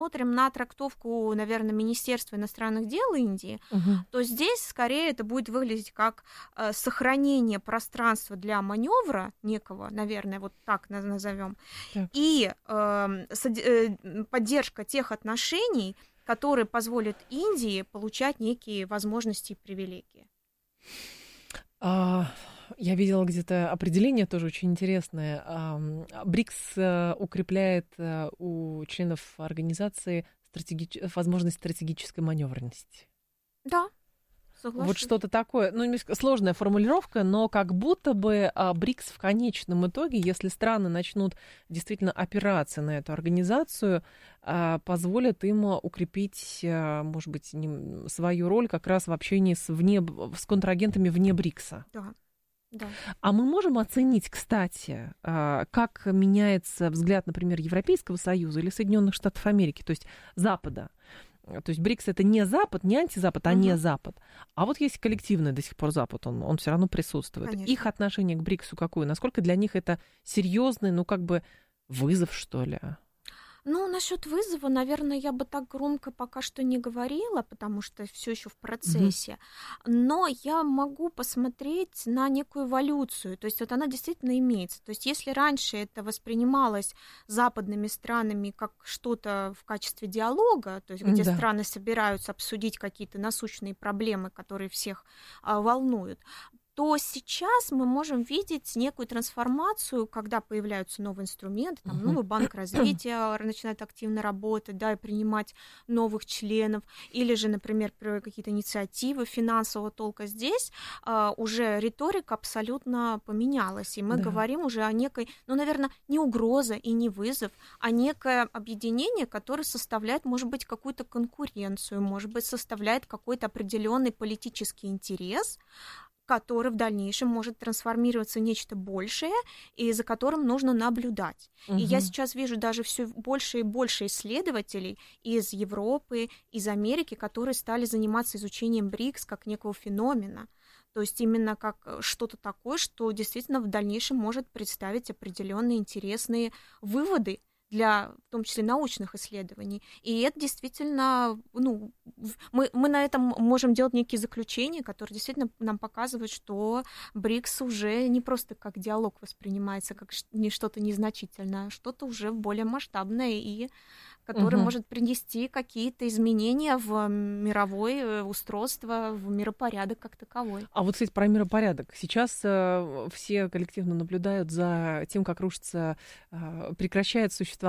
смотрим на трактовку, наверное, Министерства иностранных дел Индии, то здесь скорее это будет выглядеть как сохранение пространства для маневра некого, наверное, вот так назовем, и поддержка тех отношений, которые позволят Индии получать некие возможности и привилегии. Я видела где-то определение тоже очень интересное. БРИКС укрепляет у членов организации возможность стратегической маневренности. Да, соглашусь. Вот что-то такое, сложная формулировка, но как будто бы БРИКС в конечном итоге, если страны начнут действительно опираться на эту организацию, позволят им укрепить, может быть, свою роль как раз в общении с контрагентами вне БРИКСа. Да. Да. А мы можем оценить, кстати, как меняется взгляд, например, Европейского Союза или Соединенных Штатов Америки, то есть Запада. То есть БРИКС это не Запад, не антизапад, а не Запад. А вот есть коллективный до сих пор Запад, он все равно присутствует. Конечно. Их отношение к БРИКСу какое? Насколько для них это серьезный, вызов, что ли? Насчет вызова, наверное, я бы так громко пока что не говорила, потому что все еще в процессе. Но я могу посмотреть на некую эволюцию. То есть вот она действительно имеется. То есть если раньше это воспринималось западными странами как что-то в качестве диалога, то есть где страны собираются обсудить какие-то насущные проблемы, которые всех волнуют, то сейчас мы можем видеть некую трансформацию, когда появляются новые инструменты, там, новый банк развития начинает активно работать, да, и принимать новых членов, или же, например, какие-то инициативы финансового толка. Здесь уже риторика абсолютно поменялась, и мы говорим уже о некой, наверное, не угроза и не вызов, а некое объединение, которое составляет, может быть, какую-то конкуренцию, может быть, составляет какой-то определенный политический интерес, который в дальнейшем может трансформироваться в нечто большее, и за которым нужно наблюдать. И я сейчас вижу даже все больше и больше исследователей из Европы, из Америки, которые стали заниматься изучением БРИКС как некого феномена. То есть именно как что-то такое, что действительно в дальнейшем может представить определенные интересные выводы для, в том числе, научных исследований. И это действительно, мы на этом можем делать некие заключения, которые действительно нам показывают, что БРИКС уже не просто как диалог воспринимается, как не что-то незначительное, а что-то уже более масштабное, и которое может принести какие-то изменения в мировое устройство, в миропорядок как таковой. А вот, кстати, про миропорядок. Сейчас все коллективно наблюдают за тем, как рушится, прекращает существование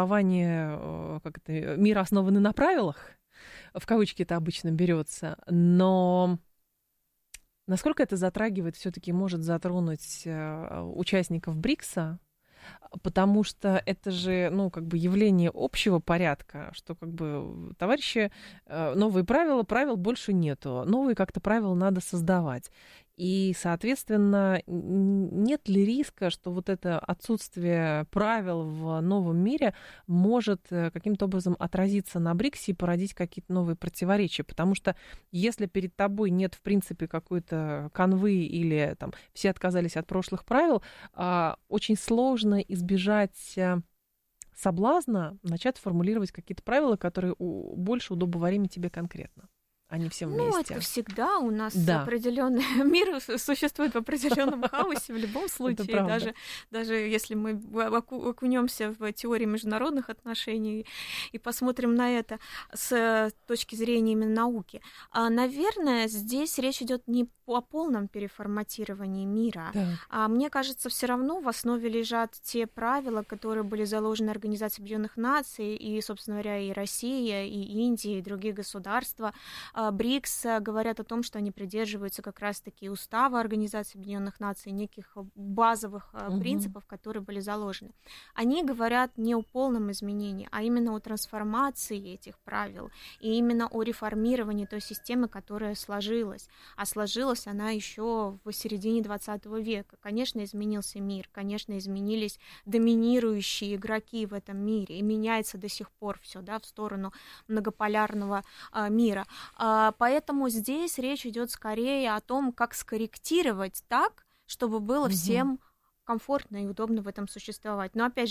мир, основанный на правилах, в кавычки это обычно берется, но насколько это затрагивает, все-таки может затронуть участников БРИКСа, потому что это же, явление общего порядка, что, товарищи, новые правил больше нету, новые как-то правила надо создавать. И, соответственно, нет ли риска, что вот это отсутствие правил в новом мире может каким-то образом отразиться на БРИКСе и породить какие-то новые противоречия? Потому что если перед тобой нет, в принципе, какой-то канвы или там все отказались от прошлых правил, очень сложно избежать соблазна начать формулировать какие-то правила, которые больше удобоваримы тебе конкретно. Они все вместе. Это всегда у нас определенный мир существует в определенном хаосе в любом случае. Даже если мы окунемся в теории международных отношений и посмотрим на это с точки зрения именно науки. Наверное, здесь речь идет не о полном переформатировании мира. Мне кажется, все равно в основе лежат те правила, которые были заложены Организацией Объединенных Наций, и, собственно говоря, и Россия, и Индия, и другие государства. БРИКС говорят о том, что они придерживаются как раз-таки устава Организации Объединенных Наций, неких базовых принципов, которые были заложены. Они говорят не о полном изменении, а именно о трансформации этих правил, и именно о реформировании той системы, которая сложилась. А сложилась она еще в середине 20 века. Конечно, изменился мир, конечно, изменились доминирующие игроки в этом мире, и меняется до сих пор все, в сторону многополярного мира. Поэтому здесь речь идет скорее о том, как скорректировать так, чтобы было всем комфортно и удобно в этом существовать. Но опять же,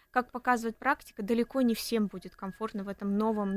как показывает практика, далеко не всем будет комфортно в этом новом